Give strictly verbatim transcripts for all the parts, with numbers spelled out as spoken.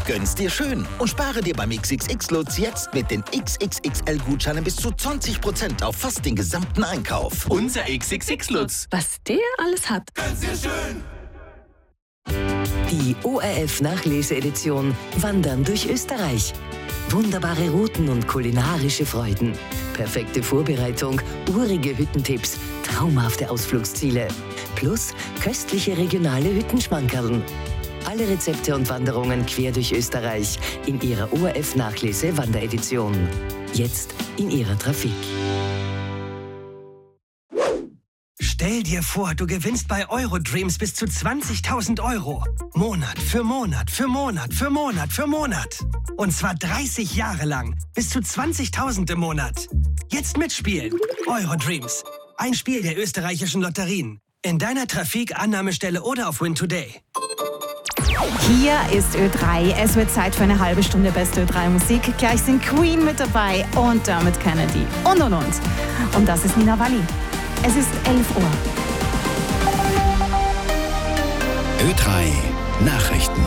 Gönn's dir schön und spare dir beim X X X-Lutz jetzt mit den X X X L-Gutscheinen bis zu zwanzig Prozent auf fast den gesamten Einkauf. Unser X X X-Lutz. Was der alles hat. Gönn's dir schön. Die O R F-Nachlese-Edition Wandern durch Österreich. Wunderbare Routen und kulinarische Freuden. Perfekte Vorbereitung, urige Hüttentipps, traumhafte Ausflugsziele. Plus köstliche regionale Hüttenschmankerln. Alle Rezepte und Wanderungen quer durch Österreich in ihrer O R F-Nachlese-Wanderedition. Jetzt in ihrer Trafik. Stell dir vor, du gewinnst bei Eurodreams bis zu zwanzigtausend Euro. Monat für Monat für Monat für Monat für Monat. Und zwar dreißig Jahre lang. Bis zu zwanzigtausend im Monat. Jetzt mitspielen. Eurodreams. Ein Spiel der österreichischen Lotterien. In deiner Trafik, Annahmestelle oder auf Win Today. Hier ist Ö drei. Es wird Zeit für eine halbe Stunde beste Ö drei Musik. Gleich sind Queen mit dabei und Dermot Kennedy. Und, und, und. Und das ist Nina Walli. Es ist elf Uhr. Ö drei Nachrichten.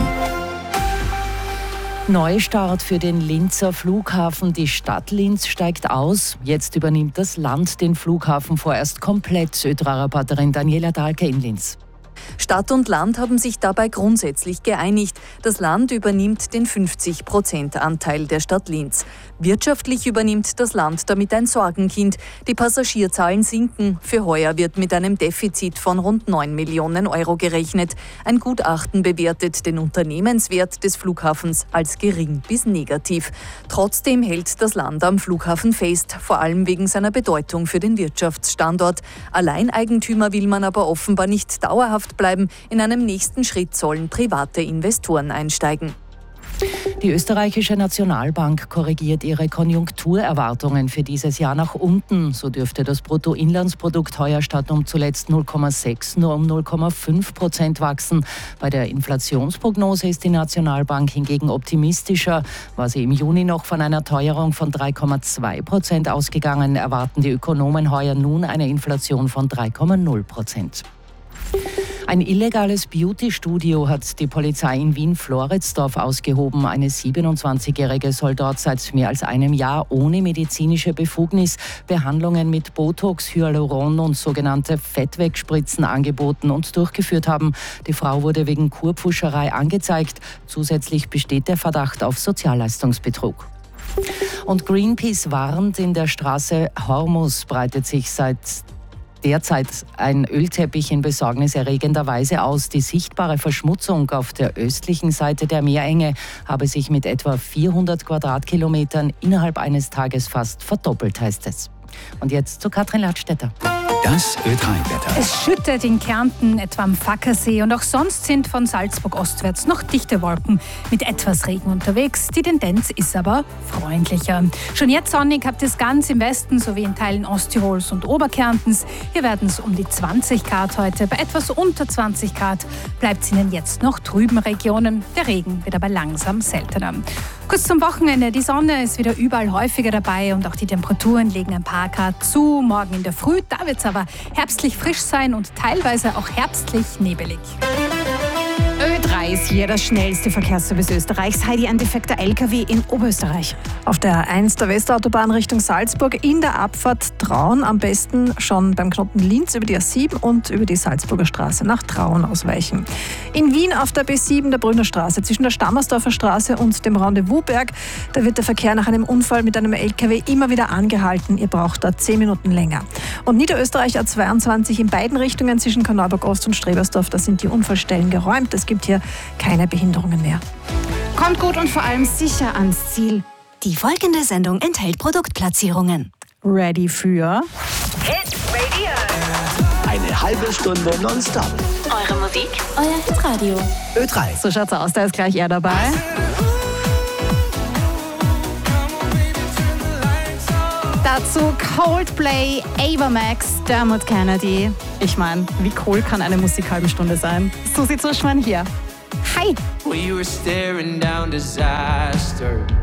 Neustart für den Linzer Flughafen. Die Stadt Linz steigt aus. Jetzt übernimmt das Land den Flughafen vorerst komplett. Ö drei-Reporterin Daniela Dahlke in Linz. Stadt und Land haben sich dabei grundsätzlich geeinigt. Das Land übernimmt den fünfzig Prozent Anteil der Stadt Linz. Wirtschaftlich übernimmt das Land damit ein Sorgenkind. Die Passagierzahlen sinken. Für heuer wird mit einem Defizit von rund neun Millionen Euro gerechnet. Ein Gutachten bewertet den Unternehmenswert des Flughafens als gering bis negativ. Trotzdem hält das Land am Flughafen fest, vor allem wegen seiner Bedeutung für den Wirtschaftsstandort. Alleineigentümer will man aber offenbar nicht dauerhaft bleiben. In einem nächsten Schritt sollen private Investoren einsteigen. Die österreichische Nationalbank korrigiert ihre Konjunkturerwartungen für dieses Jahr nach unten. So dürfte das Bruttoinlandsprodukt heuer statt um zuletzt null Komma sechs nur um null Komma fünf Prozent wachsen. Bei der Inflationsprognose ist die Nationalbank hingegen optimistischer. War sie im Juni noch von einer Teuerung von drei Komma zwei Prozent ausgegangen, erwarten die Ökonomen heuer nun eine Inflation von drei Komma null Prozent. Ein illegales Beauty-Studio hat die Polizei in Wien-Floridsdorf ausgehoben. Eine siebenundzwanzigjährige soll dort seit mehr als einem Jahr ohne medizinische Befugnis Behandlungen mit Botox, Hyaluron und sogenannte Fettwegspritzen angeboten und durchgeführt haben. Die Frau wurde wegen Kurpfuscherei angezeigt. Zusätzlich besteht der Verdacht auf Sozialleistungsbetrug. Und Greenpeace warnt, in der Straße Hormuz breitet sich seit derzeit ein Ölteppich in besorgniserregender Weise aus. Die sichtbare Verschmutzung auf der östlichen Seite der Meerenge habe sich mit etwa vierhundert Quadratkilometern innerhalb eines Tages fast verdoppelt, heißt es. Und jetzt zu Katrin Ladstätter. Das Ö drei-Wetter. Es schüttet in Kärnten, etwa am Fackersee, und auch sonst sind von Salzburg ostwärts noch dichte Wolken mit etwas Regen unterwegs. Die Tendenz ist aber freundlicher. Schon jetzt sonnig habt ihr es ganz im Westen sowie in Teilen Osttirols und Oberkärntens. Hier werden es um die zwanzig Grad heute. Bei etwas unter zwanzig Grad bleibt es ihnen jetzt noch trüben Regionen. Der Regen wird aber langsam seltener. Kurz zum Wochenende. Die Sonne ist wieder überall häufiger dabei und auch die Temperaturen legen ein paar Grad zu. Morgen in der Früh, da wird es aber herbstlich frisch sein und teilweise auch herbstlich nebelig. Ö drei ist hier das schnellste Verkehrsservice Österreichs. Heidi, ein defekter L K W in Oberösterreich. Auf der A eins der Westautobahn Richtung Salzburg in der Abfahrt Traun am besten schon beim Knoten Linz über die A sieben und über die Salzburger Straße nach Traun ausweichen. In Wien auf der B sieben der Brünner Straße zwischen der Stammersdorfer Straße und dem Rendezvousberg. Da wird der Verkehr nach einem Unfall mit einem L K W immer wieder angehalten. Ihr braucht da zehn Minuten länger. Und Niederösterreich A zweiundzwanzig in beiden Richtungen zwischen Korneuburg Ost und Strebersdorf. Da sind die Unfallstellen geräumt. Es gibt hier keine Behinderungen mehr. Kommt gut und vor allem sicher ans Ziel. Die folgende Sendung enthält Produktplatzierungen. Ready für Hit Radio. Eine halbe Stunde nonstop. Eure Musik, euer Hitradio. Ö drei. So schaut's aus, da ist gleich er dabei. Dazu Coldplay, Ava Max, Dermot Kennedy. Ich meine, wie cool kann eine Musikhalbe Stunde sein? Susi Zuschmann hier. Hi! We were staring down disaster.